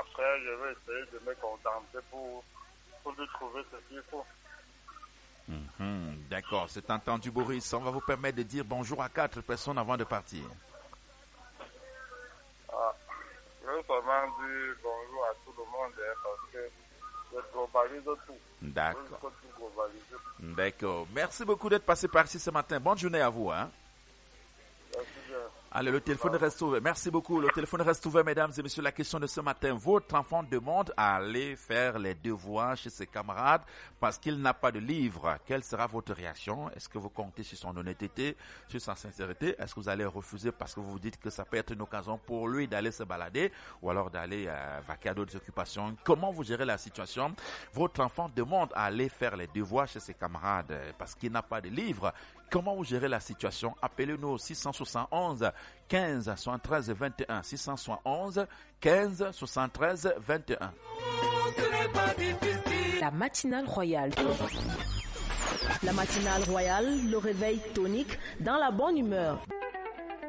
après, je vais essayer de me contenter pour lui trouver ce qu'il faut. D'accord, c'est entendu, Boris. On va vous permettre de dire bonjour à 4 personnes avant de partir. Je veux seulement dire bonjour à tout le monde parce que je globalise tout. D'accord. D'accord. Merci beaucoup d'être passé par ici ce matin. Bonne journée à vous. Merci bien. Allez, le téléphone reste ouvert. Merci beaucoup. Le téléphone reste ouvert, mesdames et messieurs. La question de ce matin. Votre enfant demande à aller faire les devoirs chez ses camarades parce qu'il n'a pas de livre. Quelle sera votre réaction? Est-ce que vous comptez sur son honnêteté, sur sa sincérité? Est-ce que vous allez refuser parce que vous vous dites que ça peut être une occasion pour lui d'aller se balader ou alors d'aller vaquer à d'autres occupations? Comment vous gérez la situation? Votre enfant demande à aller faire les devoirs chez ses camarades parce qu'il n'a pas de livre. Comment vous gérez la situation? Appelez-nous au 671 15 73 21. 671 15 73 21. La matinale royale. La matinale royale, le réveil tonique dans la bonne humeur.